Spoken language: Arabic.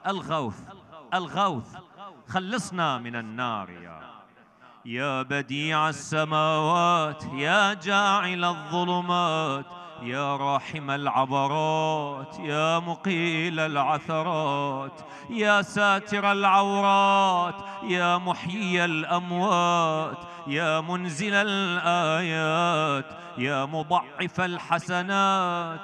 الغوث، الغوث، خلصنا من النار يا بديع السماوات، يا جاعل الظلمات، يا راحم العبرات، يا مقيل العثرات، يا ساتر العورات، يا محيي الأموات، يا منزل الآيات، يا مضعف الحسنات.